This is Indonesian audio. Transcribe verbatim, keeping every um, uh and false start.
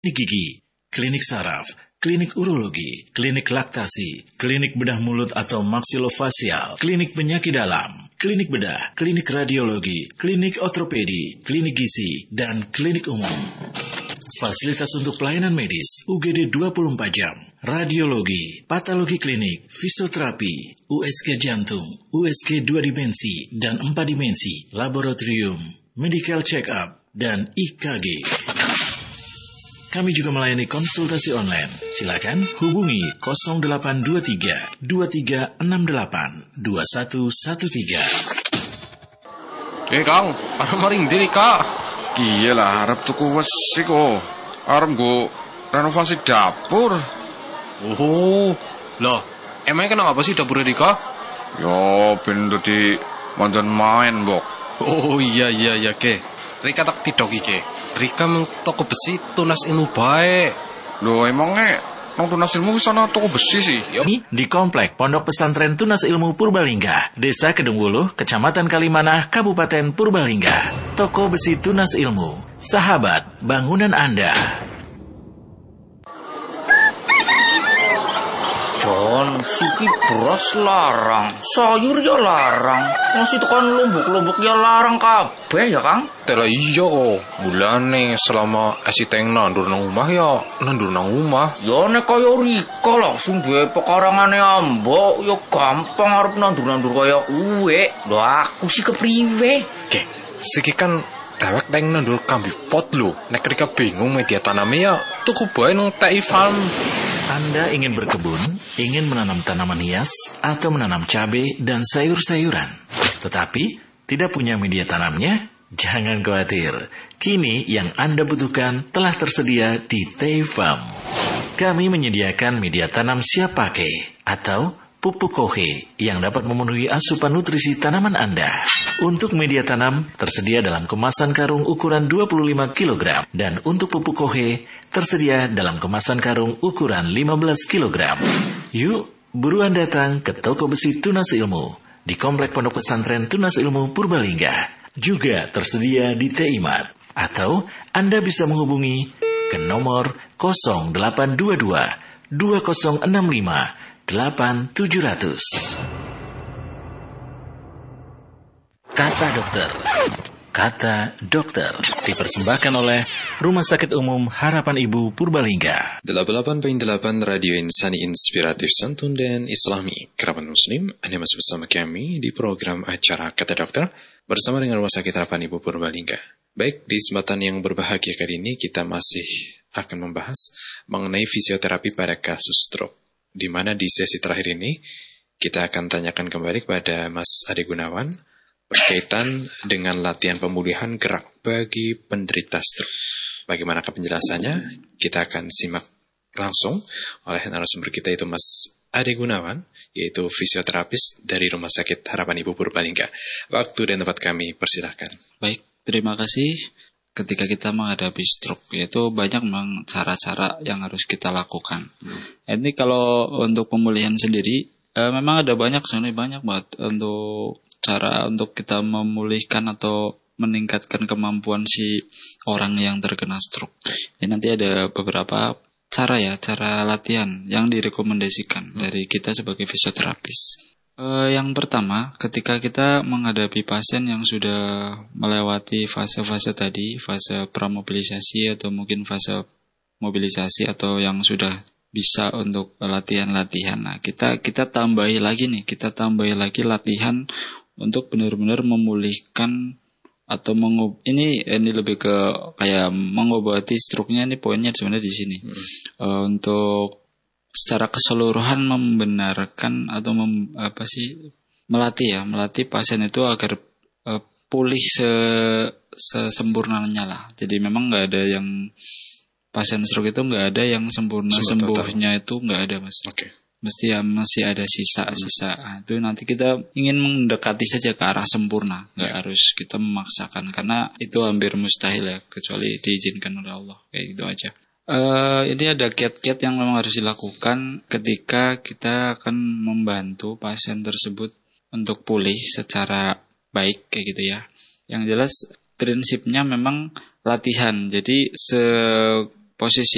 klinik gigi, klinik saraf, klinik urologi, klinik laktasi, klinik bedah mulut atau maksilofasial, klinik penyakit dalam, klinik bedah, klinik radiologi, klinik ortopedi, klinik gizi, dan klinik umum. Fasilitas untuk pelayanan medis, U G D dua puluh empat jam, radiologi, patologi klinik, fisioterapi, U S G jantung, U S G dua dimensi dan empat dimensi, laboratorium, medical check-up, dan I K G. Kami juga melayani konsultasi online. Silakan hubungi nol delapan dua tiga dua tiga enam delapan dua satu satu tiga. Eh Kang, arep maring diri Kak. Iya lah, arep tuku wesi kok. Arep nggo renovasi dapur. Oh, loh, emangnya kenapa sih dapur Rika? Yo, ben dadi mandan main, Bok. Oh iya iya iya ke. Rika tak tidok iki. Rika mung toko besi tunas ilmu bae. Loh, emangnya nang tunas ilmu sana toko besi sih? Yo. Di Komplek Pondok Pesantren Tunas Ilmu Purbalingga, Desa Kedungwuluh, Kecamatan Kalimanah, Kabupaten Purbalingga. Toko besi Tunas Ilmu, sahabat bangunan Anda. John, siki beras larang, sayur ya larang, masih tekan lumbuk-lumbuk ya larang kabeh ya Kang? Tela iya kok, mulane selama esi teng nandur nang omah ya nandur nang omah. Ya nek kaya Rika langsung duwe pekarangane ambok, ya gampang arep nandur-nandur kaya uwe. Lho aku sih kepriwe? Oke, siki kan dewek teng nandur kambi pot lho. Nek Rika bingung media tanamnya ya tuku bae nang T I Farm. Anda ingin berkebun, ingin menanam tanaman hias, atau menanam cabai dan sayur-sayuran, tetapi tidak punya media tanamnya? Jangan khawatir. Kini yang Anda butuhkan telah tersedia di T I Farm. Kami menyediakan media tanam siap pakai atau pupuk kohe yang dapat memenuhi asupan nutrisi tanaman Anda. Untuk media tanam tersedia dalam kemasan karung ukuran dua puluh lima kilogram dan untuk pupuk kohe tersedia dalam kemasan karung ukuran lima belas kilogram. Yuk, buruan datang ke toko besi Tunas Ilmu di Komplek Pondok Pesantren Tunas Ilmu Purbalingga. Juga tersedia di T I Mart atau Anda bisa menghubungi ke nomor nol delapan dua dua dua nol enam lima delapan tujuh nol nol. Kata Dokter. Kata Dokter dipersembahkan oleh Rumah Sakit Umum Harapan Ibu Purbalingga. delapan puluh delapan koma delapan Radio Insani Inspiratif Santun dan Islami. Kerabat Muslim, Anda masih bersama kami di program acara Kata Dokter bersama dengan Rumah Sakit Harapan Ibu Purbalingga. Baik, di kesempatan yang berbahagia kali ini kita masih akan membahas mengenai fisioterapi pada kasus stroke. Di mana di sesi terakhir ini kita akan tanyakan kembali kepada Mas Ade Gunawan berkaitan dengan latihan pemulihan gerak bagi penderita stroke. Bagaimanakah penjelasannya? Kita akan simak langsung oleh narasumber kita itu Mas Ade Gunawan, yaitu fisioterapis dari Rumah Sakit Harapan Ibu Purbalingga. Waktu dan tempat kami persilahkan. Baik, terima kasih. Ketika kita menghadapi stroke, yaitu banyak memang cara-cara yang harus kita lakukan. Hmm. Ini kalau untuk pemulihan sendiri, eh, memang ada banyak, sebenarnya banyak banget untuk cara untuk kita memulihkan atau meningkatkan kemampuan si orang yang terkena stroke. Jadi nanti ada beberapa cara ya, cara latihan yang direkomendasikan dari kita sebagai fisioterapis. Uh, yang pertama, ketika kita menghadapi pasien yang sudah melewati fase-fase tadi, fase pramobilisasi atau mungkin fase mobilisasi atau yang sudah bisa untuk latihan-latihan. Nah, kita kita tambahi lagi nih, kita tambahi lagi latihan untuk benar-benar memulihkan atau mengob ini ini lebih ke kayak mengobati stroke-nya. Ini poinnya sebenarnya di sini. Hmm. Uh, untuk secara keseluruhan membenarkan atau mem, apa sih melatih ya melatih pasien itu agar uh, pulih se sesempurnanya lah. Jadi memang nggak ada yang pasien stroke itu nggak ada yang sempurna sembuhnya itu nggak ada mas. Oke. Okay. Mesti ya masih ada sisa-sisa. Nah, itu nanti kita ingin mendekati saja ke arah sempurna, nggak yeah. harus kita memaksakan karena itu hampir mustahil ya kecuali diizinkan oleh Allah kayak gitu aja. Uh, ini ada kiat-kiat yang memang harus dilakukan ketika kita akan membantu pasien tersebut untuk pulih secara baik kayak gitu ya. Yang jelas prinsipnya memang latihan. Jadi se posisi